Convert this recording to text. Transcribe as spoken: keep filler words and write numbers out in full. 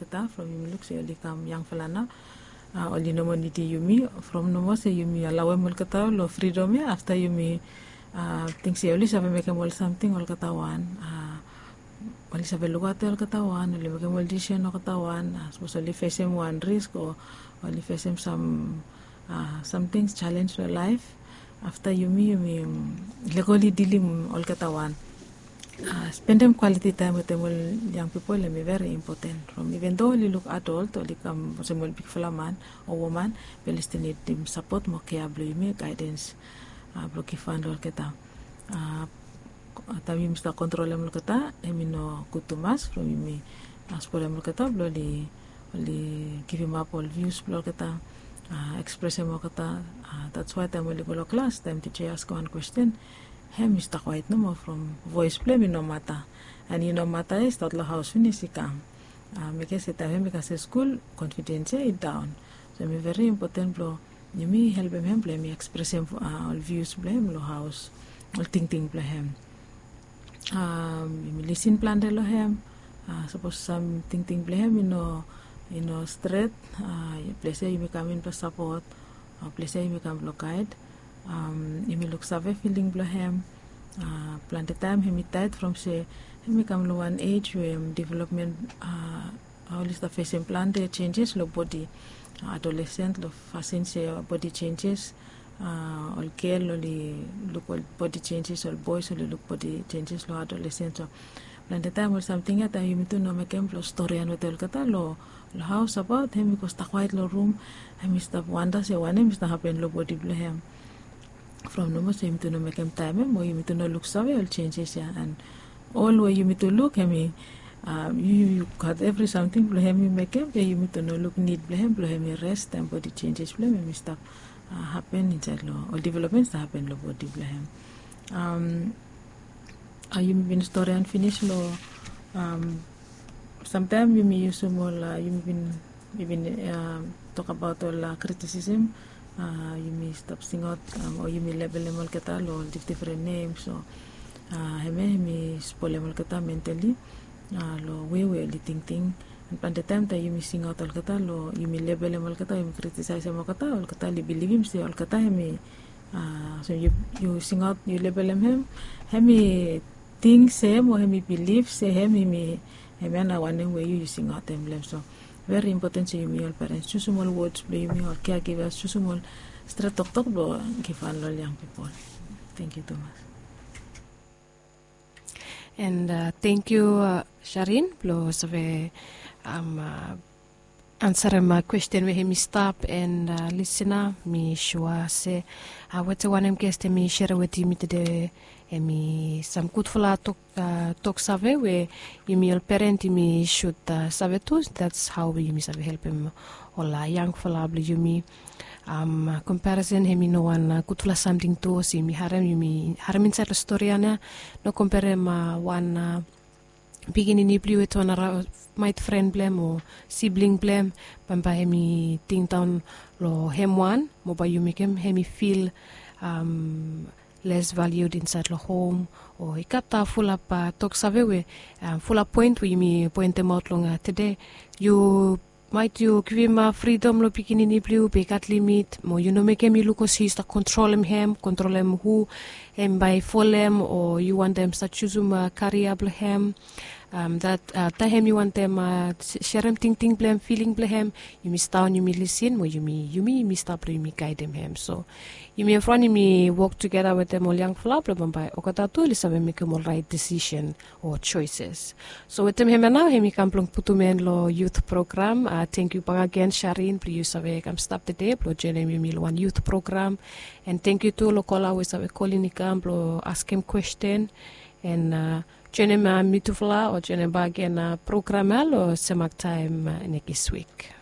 kata from yumi look se oli kam young falana uh, oli no moniti yumi from no mo se yumi alawe mol kata lo freedom ya after yumi uh, think se oli sabe make mol something ol kata wan uh, oli sabe lugar ol kata wan oli make mol decision ol kata wan uh, suppose oli face him one risk or oli face him some uh, some things challenge for life after yumi yumi um, legally dealing ol kata wan. Uh, spend them quality time with them young people is very important. From even though you look adult or like um, some big fella man or woman, but still need them support more care, blue guidance, uh, blocky fund or keta. Uh, Tami mista control them keta, emi no good to mass from me. As for them keta, bloody only give him up all views, block keta, uh, express him keta. Uh, that's why time only go class. Time teacher ask one question. Hem is quiet no more from voice play me no matter and you know matter is that the house finish come uh, make it time because school confidence is down so me very important bro you me help him play me express him uh, all views play him lo house all think think play him um me listen plan de lo him uh, suppose some think think play him you know you know straight uh, place you me come in for support or place you me come lo guide um imi look save feeling blow him uh plan the time him tight from say him come to one age where um, development uh all is the facing plan the changes lo body uh, adolescent lo facing say body changes uh all girl lo look all body changes all boys lo look body changes lo adolescent so plan the time or something that you to know make him story and hotel kata lo lo house about him because the quiet lo room him is the wonder say one him is the happen lo body blow him from no more same to no make him time more you to no look sorry all changes yeah and all where you to look I mean um you, you got every something blow him you make him you to no look need blow him blow him rest and body changes blow him stop uh, happen inside law all developments happen lo body blow him um are you been story and finish law um sometimes you may use more uh, you been even uh, talk about all uh, criticism. Uh, you may stop sing out um, or you may label them all kata lo different names so uh, heme heme spoil them all kata mentally uh, lo way way li ting ting and by the time that you may sing out all kata lo you may label them all kata you may criticize them all kata all kata li believe him say all kata heme uh, so you you sing out you label them him heme think same or heme believe say heme heme heme na one way you sing out them so very important to you all parents choose small words play me or caregivers choose small straight talk talk do give all young people. Thank you Thomas and uh, thank you uh, Sharin blo save um uh, answer my question we him stop and uh, listener me sure say uh, what one am guest me share with you today emi some good fula talk uh, talk save we emi parent emi should uh, save too that's how we emi save help him all young fula bli emi um comparison emi no one uh, good fula something to see me haram emi haram inside the story ana no compare ma one uh, beginning ni bli with one might friend blame or sibling blame pamba emi ting down lo hem one mo ba you make him hemi feel um less valued inside the home or ikata full up uh, talk save we um, full up point we me point them out long uh, today you might you give him a freedom lo pikini ni blue be cat limit mo you know make him look he's to control him him control him who him by for them or you want them to choose him uh, career him um that uh, ta him you want them uh, share him ting ting blame feeling blame you miss down you me listen mo you me you me miss stop you me guide them him so you me front me work together with them all young problem by okata to lisa make them all right decision or choices so with them him now him come plong putumen lo youth program uh, thank you pang again Sharin please save come stop the day pro Jeremy me one youth program and thank you to lo call we save calling come lo ask him question and uh, Jenema mitufla or jeneba again uh, program lo semak time uh, next week.